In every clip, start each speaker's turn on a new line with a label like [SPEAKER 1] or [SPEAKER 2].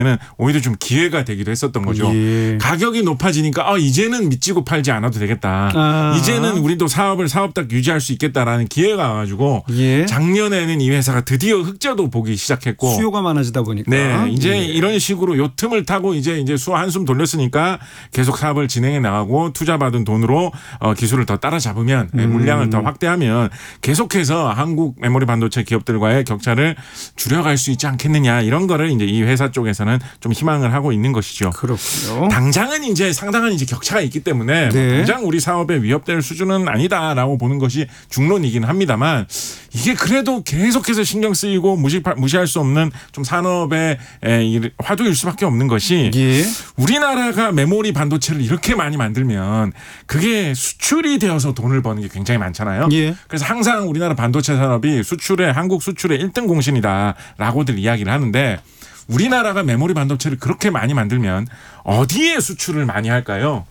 [SPEAKER 1] 는 오히려 좀 기회가 되기도 했었던 거죠.
[SPEAKER 2] 예.
[SPEAKER 1] 가격이 높아지니까 이제는 믿지고 팔지 않아도 되겠다. 이제는 우리도 사업 딱 유지할 수 있겠다라는 기회가 와가지고
[SPEAKER 2] 예.
[SPEAKER 1] 작년에는 이 회사가 드디어 흑자도 보기 시작했고
[SPEAKER 2] 수요가 많아지다 보니까
[SPEAKER 1] 네, 이제 이런 식으로 요 틈을 타고 이제 한숨 돌렸으니까 계속 사업을 진행해 나가고 투자받은 돈으로 기술을 더 따라잡으면 물량을 더 확대하면 계속해서 한국 메모리 반도체 기업들과의 격차를 줄여갈 수 있지 않겠느냐 이런 거를 이제 이 회사 쪽에서는 좀 희망을 하고 있는 것이죠.
[SPEAKER 2] 그렇군요.
[SPEAKER 1] 당장은 이제 상당한 이제 격차가 있기 때문에
[SPEAKER 2] 네.
[SPEAKER 1] 당장 우리 사업에 위협될 수준은 아니다라고 보는 것이 중론이긴 합니다만 이게 그래도 계속해서 신경 쓰이고 무시할 수 없는 좀 산업의 화두일 수밖에 없는 것이
[SPEAKER 2] 예.
[SPEAKER 1] 우리나라가 메모리 반도체를 이렇게 많이 만들면 그게 수출이 되어서 돈을 버는 게 굉장히 많잖아요.
[SPEAKER 2] 예.
[SPEAKER 1] 그래서 항상 우리나라 반도체 산업이 한국 수출의 1등 공신이다라고들 이야기를 하는데 우리나라가 메모리 반도체를 그렇게 많이 만들면 어디에 수출을 많이 할까요?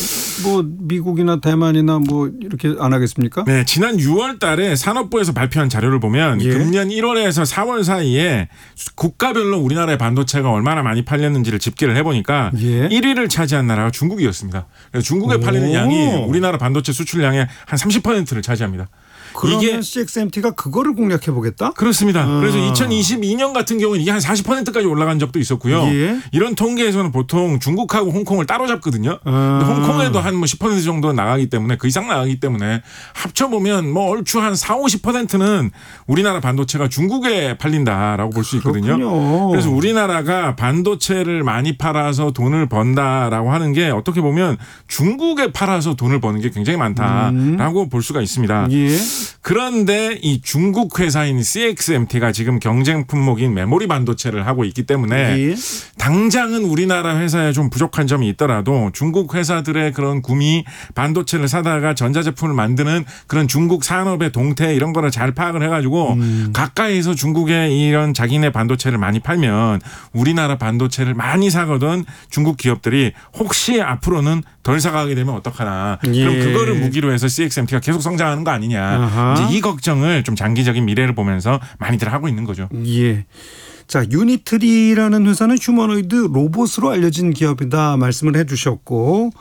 [SPEAKER 2] 뭐 미국이나 대만이나 뭐 이렇게 안 하겠습니까?
[SPEAKER 1] 네, 지난 6월 달에 산업부에서 발표한 자료를 보면
[SPEAKER 2] 예.
[SPEAKER 1] 금년 1월에서 4월 사이에 국가별로 우리나라의 반도체가 얼마나 많이 팔렸는지를 집계를 해보니까
[SPEAKER 2] 예.
[SPEAKER 1] 1위를 차지한 나라가 중국이었습니다. 그래서 중국에 팔리는 양이 우리나라 반도체 수출량의 한 30%를 차지합니다.
[SPEAKER 2] 그러면
[SPEAKER 1] 이게
[SPEAKER 2] CXMT가 그거를 공략해 보겠다?
[SPEAKER 1] 그렇습니다. 그래서 2022년 같은 경우는 이게 한 40%까지 올라간 적도 있었고요.
[SPEAKER 2] 예.
[SPEAKER 1] 이런 통계에서는 보통 중국하고 홍콩을 따로 잡거든요. 근데 홍콩에도 한 뭐 10% 정도 나가기 때문에 그 이상 나가기 때문에 합쳐보면 뭐 얼추 한 40-50%는 우리나라 반도체가 중국에 팔린다라고 볼 수 있거든요.
[SPEAKER 2] 그렇군요.
[SPEAKER 1] 그래서 우리나라가 반도체를 많이 팔아서 돈을 번다라고 하는 게 어떻게 보면 중국에 팔아서 돈을 버는 게 굉장히 많다라고 볼 수가 있습니다.
[SPEAKER 2] 예.
[SPEAKER 1] 그런데 이 중국 회사인 CXMT가 지금 경쟁 품목인 메모리 반도체를 하고 있기 때문에
[SPEAKER 2] 예.
[SPEAKER 1] 당장은 우리나라 회사에 좀 부족한 점이 있더라도 중국 회사들의 그런 구미 반도체를 사다가 전자제품을 만드는 그런 중국 산업의 동태 이런 거를 잘 파악을 해가지고 가까이서 중국에 이런 자기네 반도체를 많이 팔면 우리나라 반도체를 많이 사거든 중국 기업들이 혹시 앞으로는 덜 사가게 되면 어떡하나.
[SPEAKER 2] 예.
[SPEAKER 1] 그럼 그거를 무기로 해서 CXMT가 계속 성장하는 거 아니냐. 이제 이 걱정을 좀 장기적인 미래를 보면서 많이들 하고 있는 거죠.
[SPEAKER 2] 예. 자, 유니트리라는 회사는 휴머노이드 로봇으로 알려진 기업이다 말씀을 해 주셨고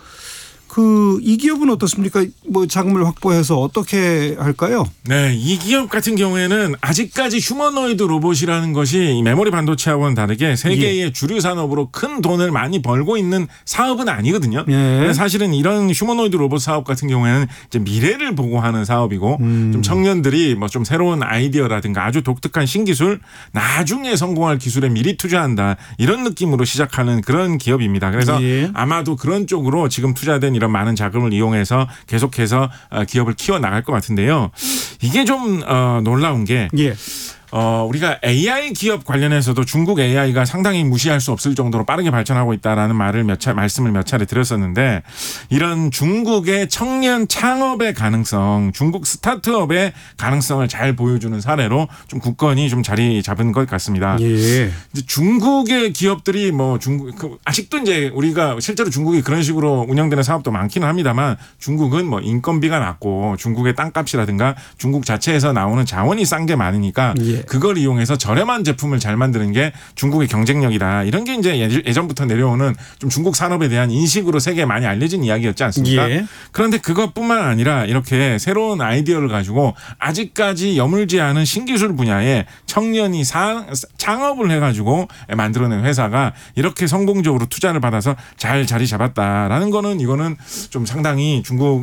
[SPEAKER 2] 이 기업은 어떻습니까? 뭐 자금을 확보해서 어떻게 할까요?
[SPEAKER 1] 네, 이 기업 같은 경우에는 아직까지 휴머노이드 로봇이라는 것이 이 메모리 반도체하고는 다르게 세계의
[SPEAKER 2] 예.
[SPEAKER 1] 주류 산업으로 큰 돈을 많이 벌고 있는 사업은 아니거든요.
[SPEAKER 2] 예.
[SPEAKER 1] 사실은 이런 휴머노이드 로봇 사업 같은 경우에는 이제 미래를 보고 하는 사업이고 좀 청년들이 뭐 좀 새로운 아이디어라든가 아주 독특한 신기술, 나중에 성공할 기술에 미리 투자한다 이런 느낌으로 시작하는 그런 기업입니다. 그래서
[SPEAKER 2] 예.
[SPEAKER 1] 아마도 그런 쪽으로 지금 투자된 이런 많은 자금을 이용해서 계속해서 기업을 키워나갈 것 같은데요. 이게 좀 놀라운 게
[SPEAKER 2] 예.
[SPEAKER 1] 우리가 AI 기업 관련해서도 중국 AI가 상당히 무시할 수 없을 정도로 빠르게 발전하고 있다라는 말씀을 몇 차례 드렸었는데 이런 중국의 청년 창업의 가능성, 중국 스타트업의 가능성을 잘 보여주는 사례로 좀 굳건히 좀 자리 잡은 것 같습니다.
[SPEAKER 2] 예.
[SPEAKER 1] 이제 중국의 기업들이 아직도 이제 우리가 실제로 중국이 그런 식으로 운영되는 사업도 많기는 합니다만 중국은 뭐 인건비가 낮고 중국의 땅값이라든가 중국 자체에서 나오는 자원이 싼 게 많으니까
[SPEAKER 2] 예.
[SPEAKER 1] 그걸 이용해서 저렴한 제품을 잘 만드는 게 중국의 경쟁력이다. 이런 게 이제 예전부터 내려오는 좀 중국 산업에 대한 인식으로 세계에 많이 알려진 이야기였지 않습니까?
[SPEAKER 2] 예.
[SPEAKER 1] 그런데 그것뿐만 아니라 이렇게 새로운 아이디어를 가지고 아직까지 여물지 않은 신기술 분야에 청년이 창업을 해가지고 만들어낸 회사가 이렇게 성공적으로 투자를 받아서 잘 자리 잡았다라는 거는 이거는 좀 상당히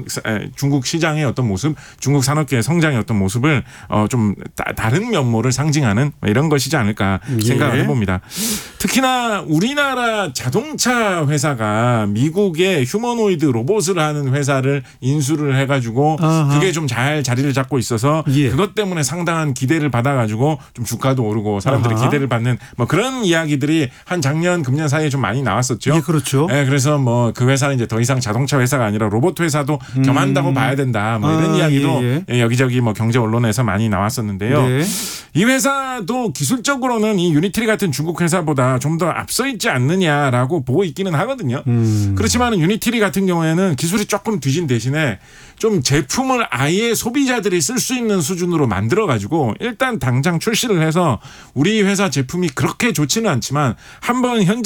[SPEAKER 1] 중국 시장의 어떤 모습, 중국 산업계의 성장의 어떤 모습을 좀 다른 면모를 상징하는 이런 것이지 않을까 생각을 해봅니다. 특히나 우리나라 자동차 회사가 미국의 휴머노이드 로봇을 하는 회사를 인수를 해가지고 그게 좀 잘 자리를 잡고 있어서 그것 때문에 상당한 기대를 받아가지고 좀 주가도 오르고 사람들이 기대를 받는 뭐 그런 이야기들이 한 작년 금년 사이에 좀 많이 나왔었죠.
[SPEAKER 2] 예, 그렇죠.
[SPEAKER 1] 네, 그래서 뭐 그 회사는 이제 더 이상 자동차 회사가 아니라 로봇 회사도 겸한다고 봐야 된다. 뭐 이런 이야기도 여기저기 뭐 경제 언론에서 많이 나왔었는데요.
[SPEAKER 2] 네.
[SPEAKER 1] 이 회사도 기술적으로는 이 유니트리 같은 중국 회사보다 좀 더 앞서 있지 않느냐라고 보고 있기는 하거든요. 그렇지만 유니트리 같은 경우에는 기술이 조금 뒤진 대신에 좀 제품을 아예 소비자들이 쓸 수 있는 수준으로 만들어가지고 일단 당장 출시를 해서 우리 회사 제품이 그렇게 좋지는 않지만 한번 현재